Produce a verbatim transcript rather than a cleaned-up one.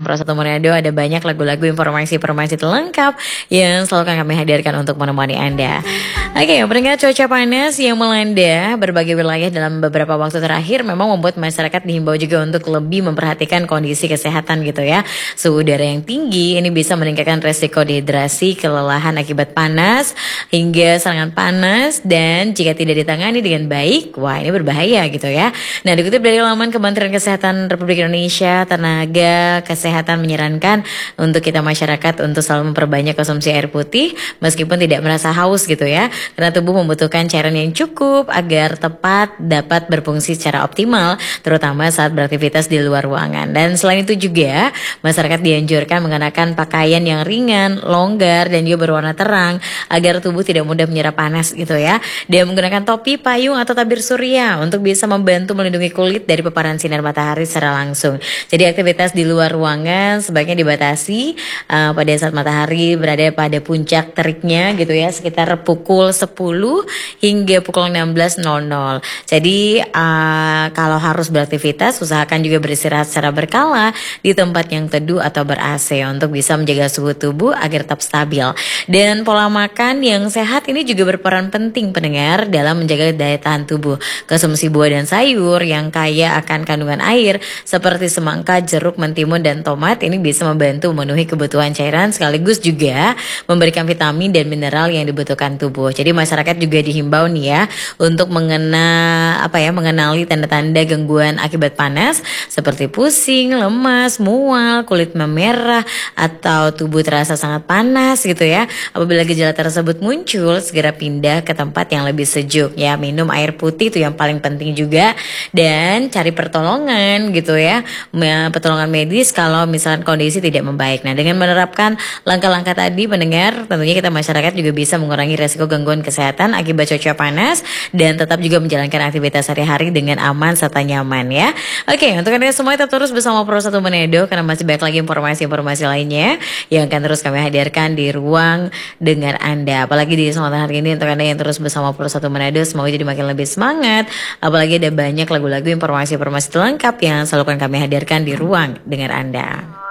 Pro satu Manado ada banyak lagu-lagu informasi-informasi terlengkap yang selalu akan kami hadirkan untuk menemani Anda. Oke, pendengar, cuaca panas yang melanda berbagai wilayah dalam beberapa waktu terakhir memang membuat masyarakat dihimbau juga untuk lebih memperhatikan kondisi kesehatan gitu ya. Suhu udara yang tinggi ini bisa meningkatkan resiko dehidrasi, kelelahan akibat panas, hingga serangan panas, dan jika tidak ditangani dengan baik, wah ini berbahaya gitu ya. Nah, dikutip dari laman Kementerian Kesehatan Republik Indonesia, tenaga kesehatan menyarankan untuk kita masyarakat untuk selalu memperbanyak konsumsi air putih meskipun tidak merasa haus gitu ya, karena tubuh membutuhkan cairan yang cukup agar tepat dapat berfungsi secara optimal, terutama saat beraktivitas di luar ruangan. Dan selain itu juga masyarakat dianjurkan mengenakan pakaian yang ringan, longgar, dan juga berwarna terang agar tubuh tidak mudah menyerap panas gitu ya. Dan menggunakan topi, payung, atau tabir surya untuk bisa membantu melindungi kulit dari paparan sinar matahari secara langsung. Jadi aktivitas di luar ruangan sebaiknya dibatasi uh, pada saat matahari berada pada puncak teriknya gitu ya, sekitar pukul sepuluh hingga pukul enam belas nol nol. Jadi uh, kalau harus beraktivitas, usahakan juga beristirahat secara berkala di tempat yang teduh atau ber-A C untuk bisa menjaga suhu tubuh agar tetap stabil. Dan pola makan yang sehat ini juga berperan penting pendengar dalam menjaga daya tahan tubuh. Konsumsi buah dan sayur yang kaya akan kandungan air seperti semangka, jeruk, mentimun, dan tomat ini bisa membantu memenuhi kebutuhan cairan sekaligus juga memberikan vitamin dan mineral yang dibutuhkan tubuh. Jadi masyarakat juga dihimbau nih ya untuk mengena apa ya mengenali tanda-tanda gangguan akibat panas seperti pusing, lemas, mual, kulit memerah, atau tubuh terasa sangat panas gitu ya. Apabila gejala tersebut muncul, segera pindah ke tempat yang lebih sejuk ya. Minum air putih itu yang paling penting juga, dan cari pertolongan gitu ya, pertolongan medis kalau misalkan kondisi tidak membaik. Nah, dengan menerapkan langkah-langkah tadi pendengar, tentunya kita masyarakat juga bisa mengurangi resiko gangguan kesehatan akibat cuaca panas dan tetap juga menjalankan aktivitas sehari-hari dengan aman serta nyaman ya. Oke, untuk Anda semua tetap terus bersama Pro satu Manado karena masih banyak lagi informasi-informasi lainnya yang akan terus kami hadirkan di ruang dengar Anda. Apalagi di kesempatan hari ini untuk Anda yang terus bersama Pro satu Manado, semoga jadi makin lebih semangat. Apalagi ada banyak lagu-lagu informasi-informasi terlengkap yang selalu akan kami hadirkan di ruang dengar Anda.